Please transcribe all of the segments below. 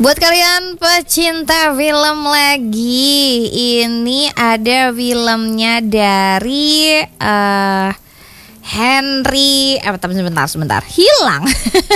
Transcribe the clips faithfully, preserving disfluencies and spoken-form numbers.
Buat kalian pecinta film lagi, ini ada filmnya dari uh, Henry, eh sebentar sebentar, hilang.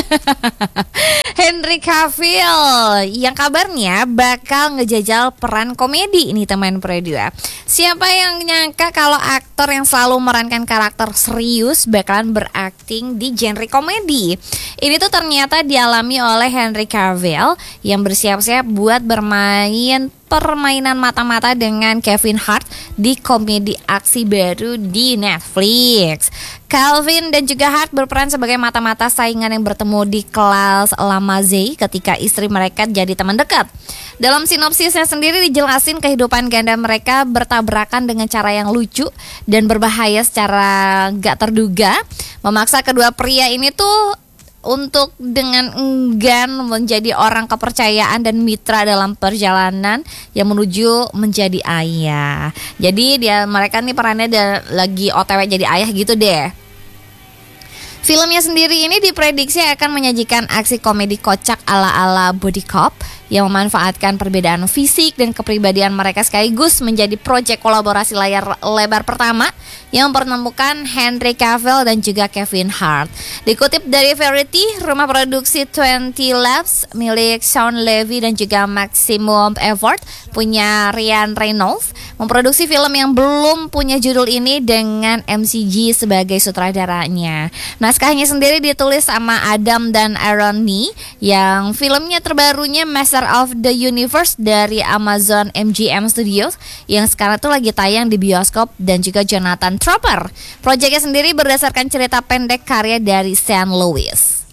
Henry Cavill yang kabarnya bakal ngejajal peran komedi ini teman Produa. Siapa yang nyangka kalau aktor yang selalu memerankan karakter serius bakalan berakting di genre komedi. Ini tuh ternyata dialami oleh Henry Cavill yang bersiap-siap buat bermain permainan mata-mata dengan Kevin Hart di komedi aksi baru di Netflix. Calvin dan juga Hart berperan sebagai mata-mata saingan yang bertemu di kelas Lamazee ketika istri mereka jadi teman dekat. Dalam sinopsisnya sendiri dijelasin kehidupan ganda mereka bertabrakan dengan cara yang lucu dan berbahaya secara gak terduga, memaksa kedua pria ini tuh untuk dengan enggan menjadi orang kepercayaan dan mitra dalam perjalanan yang menuju menjadi ayah. Jadi dia mereka nih perannya da, lagi O T W jadi ayah gitu deh. Filmnya sendiri ini diprediksi akan menyajikan aksi komedi kocak ala-ala Body Cop yang memanfaatkan perbedaan fisik dan kepribadian mereka sekaligus menjadi proyek kolaborasi layar lebar pertama yang mempertemukan Henry Cavill dan juga Kevin Hart. Dikutip dari Variety, rumah produksi twenty Labs milik Sean Levy dan juga Maximum Effort punya Ryan Reynolds memproduksi film yang belum punya judul ini dengan M C G sebagai sutradaranya. Naskahnya sendiri ditulis sama Adam dan Aaron Nee yang filmnya terbarunya Master of the Universe dari Amazon M G M Studios yang sekarang tuh lagi tayang di bioskop dan juga Jonathan Tropper. Proyeknya sendiri berdasarkan cerita pendek karya dari Saint Louis.